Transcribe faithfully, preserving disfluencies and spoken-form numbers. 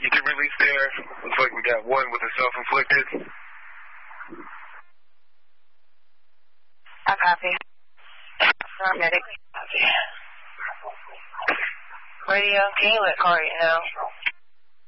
You get released there. Looks like we got one with a self-inflicted. I copy. Paramedic. Radio, can you let Corey know?